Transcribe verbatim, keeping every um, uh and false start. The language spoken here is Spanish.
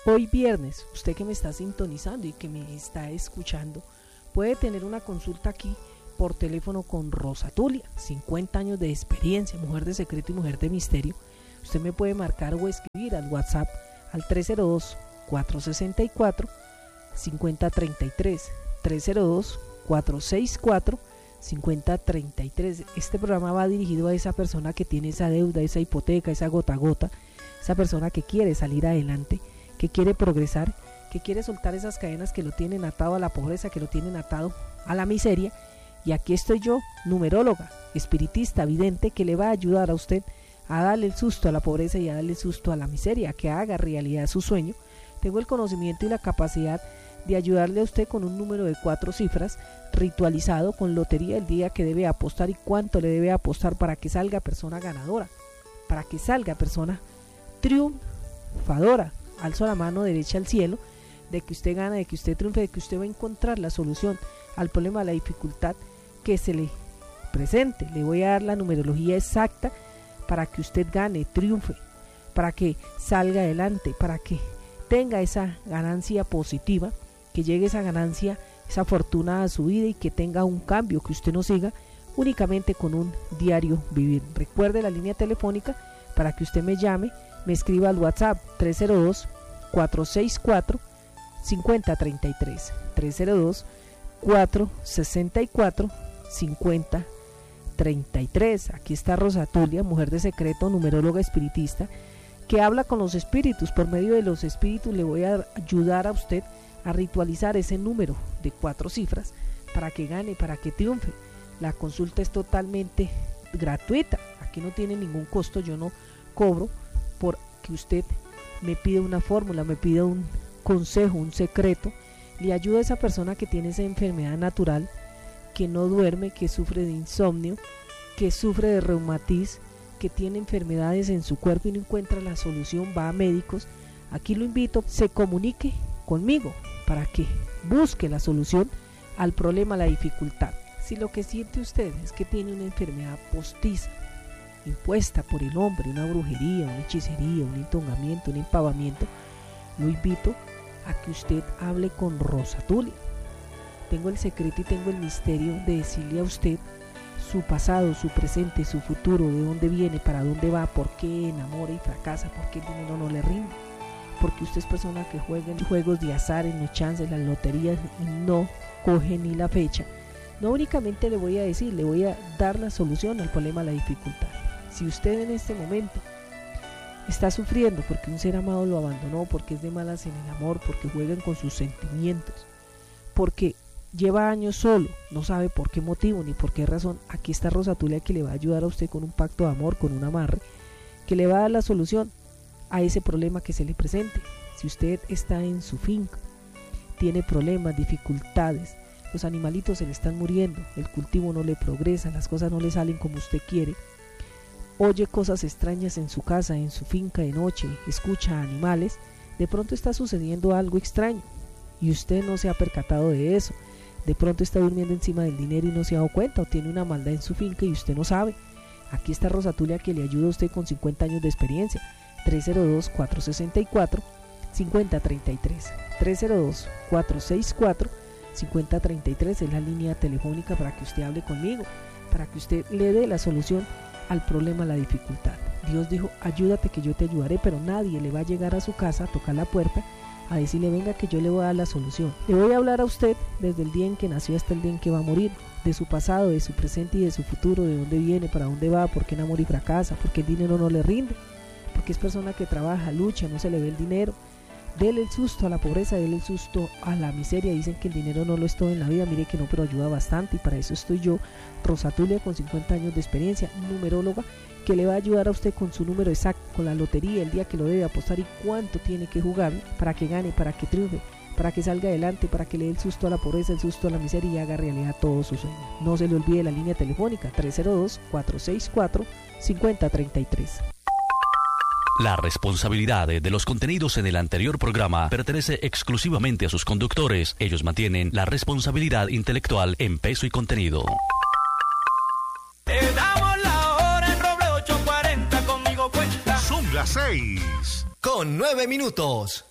hoy viernes, usted que me está sintonizando y que me está escuchando, puede tener una consulta aquí por teléfono con Rosa Tulia, cincuenta años de experiencia, mujer de secreto y mujer de misterio. Usted me puede marcar o escribir al WhatsApp al tres cero dos, cuatro seis cuatro, cinco cero tres tres, tres cero dos, cuatro seis cuatro, cinco cero tres tres. Este programa va dirigido a esa persona que tiene esa deuda, esa hipoteca, esa gota a gota, esa persona que quiere salir adelante, que quiere progresar, que quiere soltar esas cadenas que lo tienen atado a la pobreza, que lo tienen atado a la miseria. Y aquí estoy yo, numeróloga, espiritista, vidente, que le va a ayudar a usted a darle el susto a la pobreza y a darle el susto a la miseria, a que haga realidad su sueño. Tengo el conocimiento y la capacidad de ayudarle a usted con un número de cuatro cifras, ritualizado con lotería, el día que debe apostar y cuánto le debe apostar para que salga persona ganadora, para que salga persona triunfadora. Alzo la mano derecha al cielo, de que usted gana, de que usted triunfe, de que usted va a encontrar la solución al problema, a la dificultad que se le presente. Le voy a dar la numerología exacta para que usted gane, triunfe, para que salga adelante, para que tenga esa ganancia positiva, que llegue esa ganancia, esa fortuna a su vida y que tenga un cambio, que usted no siga únicamente con un diario vivir. Recuerde la línea telefónica para que usted me llame, me escriba al WhatsApp tres cero dos, cuatro seis cuatro, cinco cero tres tres, tres cero dos, cuatro seis cuatro, cinco cero tres tres. Aquí está Rosa Tulia, mujer de secreto, numeróloga espiritista, que habla con los espíritus. Por medio de los espíritus le voy a ayudar a usted a ritualizar ese número de cuatro cifras para que gane, para que triunfe. La consulta es totalmente gratuita, aquí no tiene ningún costo, yo no cobro por que usted me pida una fórmula, me pida un consejo, un secreto. Le ayuda a esa persona que tiene esa enfermedad natural, que no duerme, que sufre de insomnio, que sufre de reumatismo, que tiene enfermedades en su cuerpo y no encuentra la solución, va a médicos. Aquí lo invito, se comunique conmigo para que busque la solución al problema, a la dificultad. Si lo que siente usted es que tiene una enfermedad postiza, impuesta por el hombre, una brujería, una hechicería, un entongamiento, un empavamiento, lo invito a que usted hable con Rosa Tulia. Tengo el secreto y tengo el misterio de decirle a usted su pasado, su presente, su futuro, de dónde viene, para dónde va, por qué enamora y fracasa, por qué el dinero no le rinde, porque usted es persona que juega en juegos de azar, en los chances, las loterías, y no coge ni la fecha. No únicamente le voy a decir, le voy a dar la solución al problema, a la dificultad. Si usted en este momento está sufriendo porque un ser amado lo abandonó, porque es de malas en el amor, porque juegan con sus sentimientos, porque lleva años solo, no sabe por qué motivo ni por qué razón, aquí está Rosa Tulia, que le va a ayudar a usted con un pacto de amor, con un amarre, que le va a dar la solución a ese problema que se le presente. Si usted está en su finca, tiene problemas, dificultades, los animalitos se le están muriendo, el cultivo no le progresa, las cosas no le salen como usted quiere, oye cosas extrañas en su casa, en su finca de noche, escucha animales, de pronto está sucediendo algo extraño y usted no se ha percatado de eso. De pronto está durmiendo encima del dinero y no se ha dado cuenta, o tiene una maldad en su finca y usted no sabe. Aquí está Rosa Tulia, que le ayuda a usted con cincuenta años de experiencia. Tres cero dos, cuatro seis cuatro, cinco cero tres tres, tres cero dos, cuatro seis cuatro, cinco cero tres tres es la línea telefónica para que usted hable conmigo, para que usted le dé la solución al problema, a la dificultad. Dios dijo, ayúdate que yo te ayudaré, pero nadie le va a llegar a su casa a tocar la puerta a decirle, venga que yo le voy a dar la solución. Le voy a hablar a usted desde el día en que nació hasta el día en que va a morir, de su pasado, de su presente y de su futuro, de dónde viene, para dónde va, por qué enamora y fracasa, porque el dinero no le rinde, porque es persona que trabaja, lucha, no se le ve el dinero. Dele el susto a la pobreza, dele el susto a la miseria. Dicen que el dinero no lo es todo en la vida, mire que no, pero ayuda bastante, y para eso estoy yo, Rosa Tulia, con cincuenta años de experiencia, numeróloga, que le va a ayudar a usted con su número exacto, con la lotería, el día que lo debe apostar y cuánto tiene que jugar para que gane, para que triunfe, para que salga adelante, para que le dé el susto a la pobreza, el susto a la miseria y haga realidad todos sus sueños. No se le olvide la línea telefónica tres cero dos, cuatro seis cuatro, cinco cero tres tres. La responsabilidad de los contenidos en el anterior programa pertenece exclusivamente a sus conductores. Ellos mantienen la responsabilidad intelectual en peso y contenido. Te damos la hora en Roble ocho cuarenta, conmigo cuenta. Son las seis. Con nueve minutos.